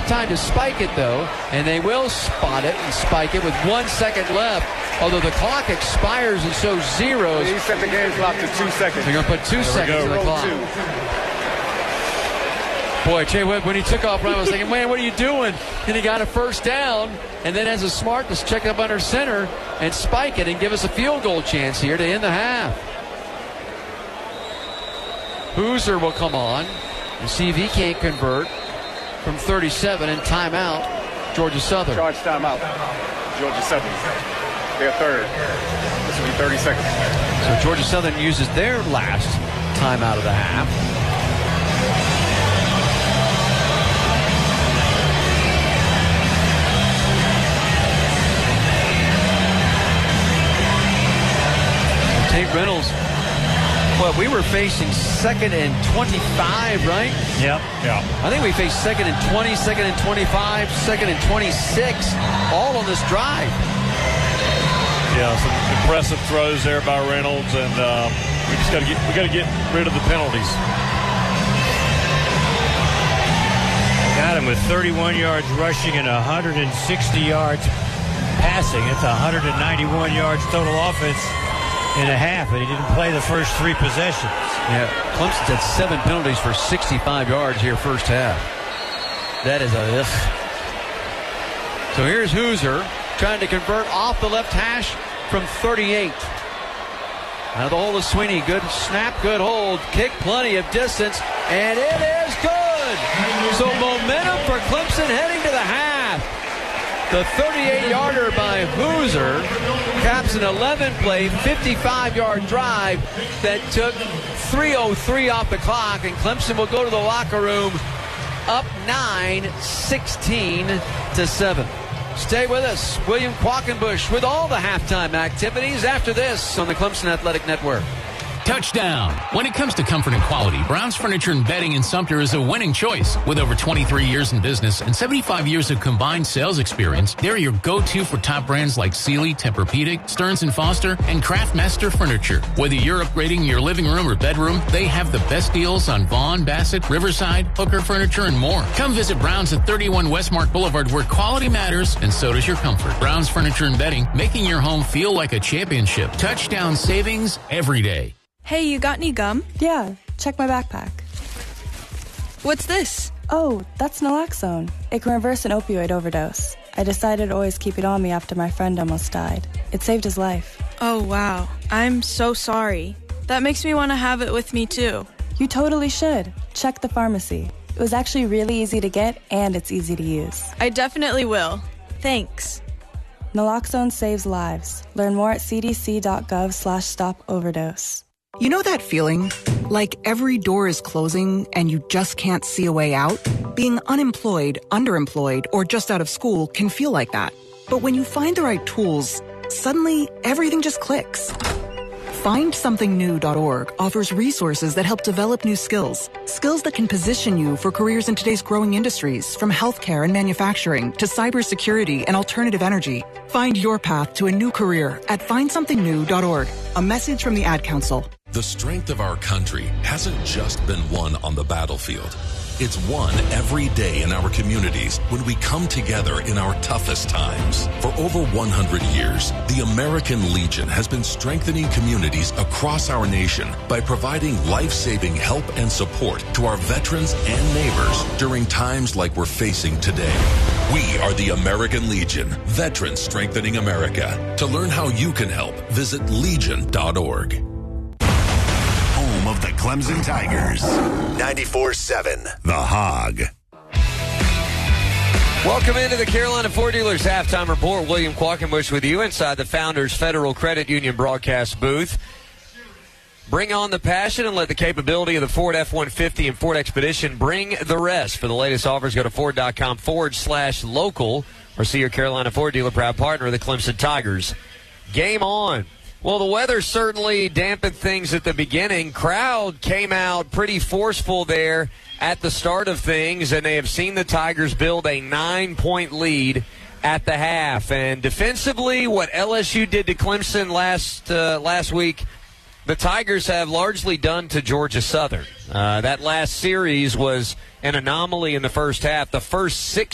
enough time to spike it, though, and they will spot it and spike it with 1 second left, although the clock expires and shows zeros. He set the game clock to 2 seconds. They're going to put 2 seconds on the clock. Boy, Jay Webb, when he took off, Ryan was thinking, man, what are you doing? And he got a first down, and then has a smartness to check up under center and spike it and give us a field goal chance here to end the half. Hoosier will come on and see if he can't convert from 37 and timeout Georgia Southern. Charge timeout. Georgia Southern. Their third. This will be 30 seconds. So Georgia Southern uses their last timeout of the half. Tate Reynolds. Well, we were facing 2nd and 25, right? Yep. Yeah. I think we faced 2nd and 20, 2nd and 25, 2nd and 26, all on this drive. Yeah, some impressive throws there by Reynolds, and we got to get rid of the penalties. Got him with 31 yards rushing and 160 yards passing. It's 191 yards total offense in a half, and he didn't play the first 3 possessions. Yeah, Clemson's had 7 penalties for 65 yards here first half. That is a ugh. So here's Hoosier trying to convert off the left hash from 38. Out of the hole is Sweeney. Good snap, good hold. Kick, plenty of distance, and it is good. So momentum for Clemson heading to the half. The 38-yarder by Hoosier caps an 11-play, 55-yard drive that took 3:03 off the clock, and Clemson will go to the locker room up 9, 16-7. Stay with us. William Quackenbush with all the halftime activities after this on the Clemson Athletic Network. Touchdown. When it comes to comfort and quality, Brown's Furniture and Bedding in Sumter is a winning choice. With over 23 years in business and 75 years of combined sales experience, they're your go-to for top brands like Sealy, Tempur-Pedic, Stearns & Foster, and Craftmaster Furniture. Whether you're upgrading your living room or bedroom, they have the best deals on Vaughn, Bassett, Riverside, Hooker Furniture, and more. Come visit Brown's at 31 Westmark Boulevard, where quality matters and so does your comfort. Brown's Furniture and Bedding, making your home feel like a championship. Touchdown savings every day. Hey, you got any gum? Yeah, check my backpack. What's this? Oh, that's naloxone. It can reverse an opioid overdose. I decided to always keep it on me after my friend almost died. It saved his life. Oh, wow. I'm so sorry. That makes me want to have it with me, too. You totally should. Check the pharmacy. It was actually really easy to get, and it's easy to use. I definitely will. Thanks. Naloxone saves lives. Learn more at cdc.gov/stop-overdose. You know that feeling? Like every door is closing and you just can't see a way out? Being unemployed, underemployed, or just out of school can feel like that. But when you find the right tools, suddenly everything just clicks. FindSomethingNew.org offers resources that help develop new skills. Skills that can position you for careers in today's growing industries, from healthcare and manufacturing to cybersecurity and alternative energy. Find your path to a new career at FindSomethingNew.org. A message from the Ad Council. The strength of our country hasn't just been won on the battlefield. It's won every day in our communities when we come together in our toughest times. For over 100 years, the American Legion has been strengthening communities across our nation by providing life-saving help and support to our veterans and neighbors during times like we're facing today. We are the American Legion, Veterans Strengthening America. To learn how you can help, visit legion.org. Of the Clemson Tigers. 94.7 The Hog. Welcome into the Carolina Ford Dealers Halftime Report. William Quackenbush with you inside the Founders Federal Credit Union broadcast booth. Bring on the passion and let the capability of the Ford F-150 and Ford Expedition bring the rest. For the latest offers, go to Ford.com/local or see your Carolina Ford dealer, proud partner of the Clemson Tigers. Game on. Well, the weather certainly dampened things at the beginning. Crowd came out pretty forceful there at the start of things, and they have seen the Tigers build a 9-point lead at the half. And defensively, what LSU did to Clemson last week, the Tigers have largely done to Georgia Southern. That last series was an anomaly in the first half. The first 6